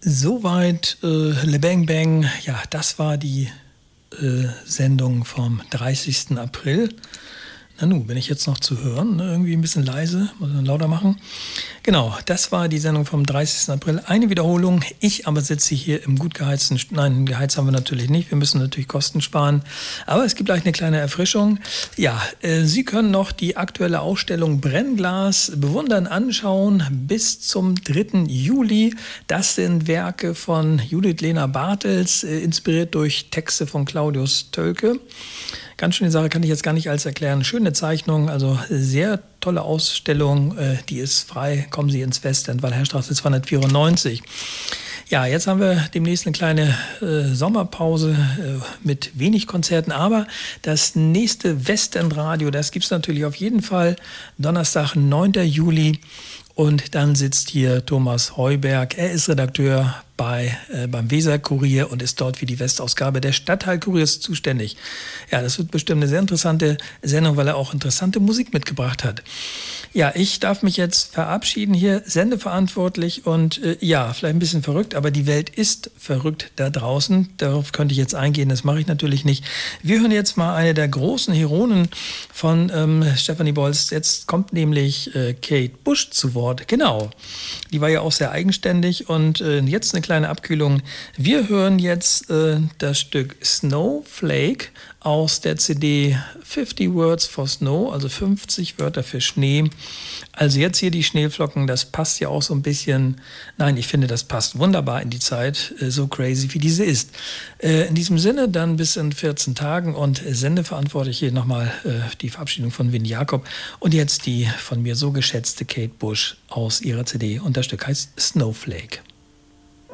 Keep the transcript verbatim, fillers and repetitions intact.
Soweit äh, Le Bang Bang. Ja, das war die äh, Sendung vom dreißigsten April. Na nu, bin ich jetzt noch zu hören? Ne? Irgendwie ein bisschen leise, muss man lauter machen. Genau, das war die Sendung vom dreißigsten April. Eine Wiederholung. Ich aber sitze hier im gut geheizten... Nein, geheizt haben wir natürlich nicht. Wir müssen natürlich Kosten sparen. Aber es gibt gleich eine kleine Erfrischung. Ja, äh, Sie können noch die aktuelle Ausstellung Brennglas bewundern, anschauen bis zum dritten Juli. Das sind Werke von Judith Lena Bartels, äh, inspiriert durch Texte von Claudius Tölke. Ganz schöne Sache, kann ich jetzt gar nicht alles erklären. Schöne Zeichnung, also sehr tolle Ausstellung. Die ist frei. Kommen Sie ins Westend, Walherstraße zweihundertvierundneunzig. Ja, jetzt haben wir demnächst eine kleine äh, Sommerpause äh, mit wenig Konzerten, aber das nächste Westendradio, das gibt es natürlich auf jeden Fall. Donnerstag, neunten Juli. Und dann sitzt hier Thomas Heuberg. Er ist Redakteur bei, äh, beim Weser-Kurier und ist dort für die Westausgabe der Stadtteil-Kuriers zuständig. Ja, das wird bestimmt eine sehr interessante Sendung, weil er auch interessante Musik mitgebracht hat. Ja, ich darf mich jetzt verabschieden hier, sendeverantwortlich und äh, ja, vielleicht ein bisschen verrückt, aber die Welt ist verrückt da draußen. Darauf könnte ich jetzt eingehen, das mache ich natürlich nicht. Wir hören jetzt mal eine der großen Heroen von ähm, Stefanie Bolz. Jetzt kommt nämlich äh, Kate Bush zu Wort. Genau, die war ja auch sehr eigenständig und äh, jetzt eine kleine Abkühlung. Wir hören jetzt äh, das Stück Snowflake aus der C D fifty Words for Snow, also fünfzig Wörter für Schnee. Also jetzt hier die Schneeflocken, das passt ja auch so ein bisschen, nein, ich finde, das passt wunderbar in die Zeit, äh, so crazy wie diese ist. Äh, in diesem Sinne dann bis in vierzehn Tagen und sendeverantwortlich hier nochmal äh, die Verabschiedung von Winnie Jakob und jetzt die von mir so geschätzte Kate Bush aus ihrer C D und das Stück heißt Snowflake.